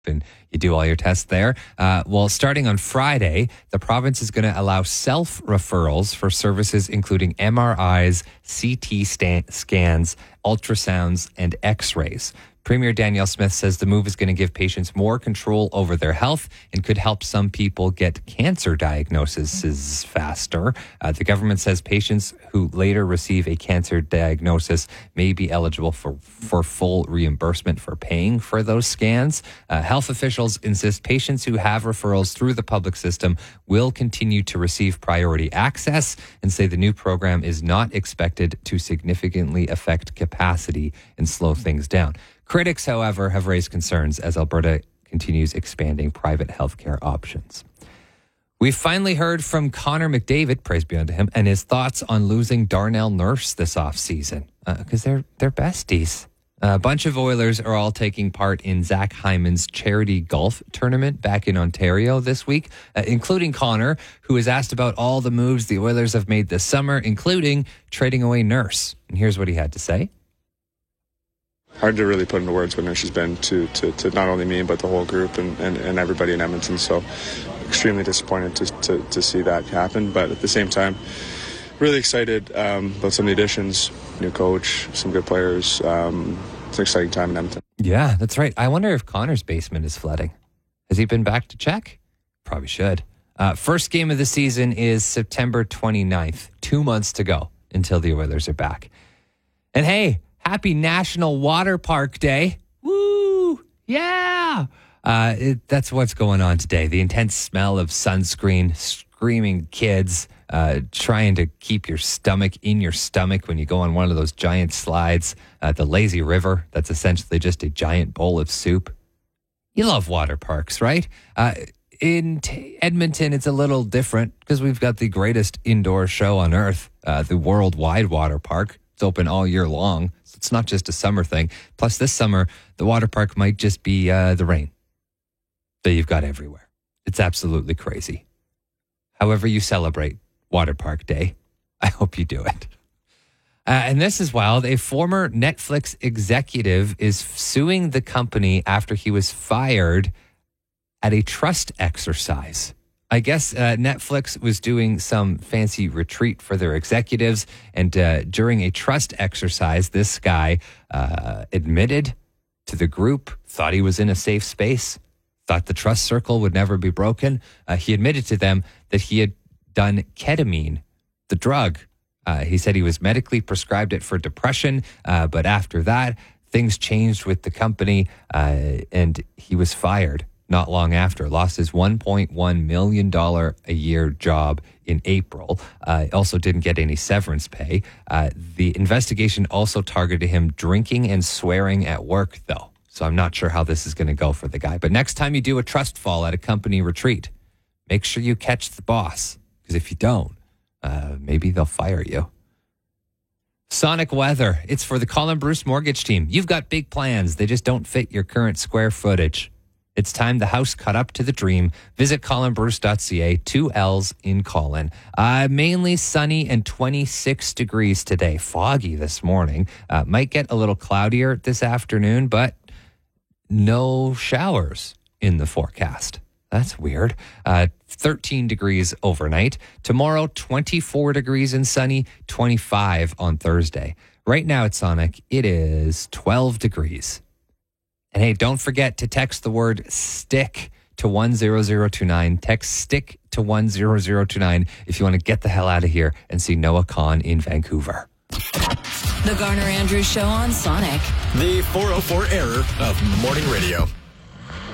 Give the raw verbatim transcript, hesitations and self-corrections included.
and you do all your tests there. Uh, well, starting on Friday, the province is going to allow self-referrals for services including M R Is, C T sta- scans, ultrasounds, and X-rays. Premier Danielle Smith says the move is going to give patients more control over their health and could help some people get cancer diagnoses faster. Uh, the government says patients who later receive a cancer diagnosis may be eligible for, for full reimbursement for paying for those scans. Uh, health officials insist patients who have referrals through the public system will continue to receive priority access and say the new program is not expected to significantly affect capacity and slow things down. Critics, however, have raised concerns as Alberta continues expanding private healthcare options. We finally heard from Connor McDavid, praise be unto him, and his thoughts on losing Darnell Nurse this offseason, because uh, they're, they're besties. A bunch of Oilers are all taking part in Zach Hyman's charity golf tournament back in Ontario this week, uh, including Connor, who was asked about all the moves the Oilers have made this summer, including trading away Nurse. And here's what he had to say. Hard to really put into words what Nurse has been to, to, to not only me, but the whole group and, and, and everybody in Edmonton. So extremely disappointed to, to, to see that happen. But at the same time, really excited um, about some of the additions, new coach, some good players. Um, it's an exciting time in Edmonton. Yeah, that's right. I wonder if Connor's basement is flooding. Has he been back to check? Probably should. Uh, first game of the season is September twenty-ninth. Two months to go until the Oilers are back. And hey, happy National Water Park Day. Woo! Yeah! Uh, it, that's what's going on today. The intense smell of sunscreen, screaming kids, uh, trying to keep your stomach in your stomach when you go on one of those giant slides at the lazy river. That's essentially just a giant bowl of soup. You love water parks, right? Uh, in T- Edmonton, it's a little different because we've got the greatest indoor show on earth, uh, the Worldwide Water Park. It's open all year long. So it's not just a summer thing. Plus, this summer, the water park might just be uh, the rain that you've got everywhere. It's absolutely crazy. However you celebrate Water Park Day, I hope you do it. Uh, and this is wild. A former Netflix executive is suing the company after he was fired at a trust exercise. I guess uh, Netflix was doing some fancy retreat for their executives, and uh, during a trust exercise, this guy uh, admitted to the group, thought he was in a safe space, thought the trust circle would never be broken. Uh, he admitted to them that he had done ketamine, the drug. Uh, he said he was medically prescribed it for depression, uh, but after that, things changed with the company, uh, and he was fired. Not long after, lost his one point one million dollars a year job in April. Uh, also didn't get any severance pay. Uh, the investigation also targeted him drinking and swearing at work, though. So I'm not sure how this is going to go for the guy. But next time you do a trust fall at a company retreat, make sure you catch the boss. Because if you don't, uh, maybe they'll fire you. Sonic weather. It's for the Colin Bruce mortgage team. You've got big plans. They just don't fit your current square footage. It's time the house cut up to the dream. Visit colin bruce dot c a, two L's in Colin. Uh, mainly sunny and twenty-six degrees today. Foggy this morning. Uh, might get a little cloudier this afternoon, but no showers in the forecast. That's weird. Uh, thirteen degrees overnight. Tomorrow, twenty-four degrees and sunny, twenty-five on Thursday. Right now at Sonic, it is twelve degrees. And hey, don't forget to text the word STICK to one zero zero two nine. Text STICK to one zero zero two nine if you want to get the hell out of here and see Noah Kahan in Vancouver. The Garner Andrews Show on Sonic. The four oh four error of morning radio.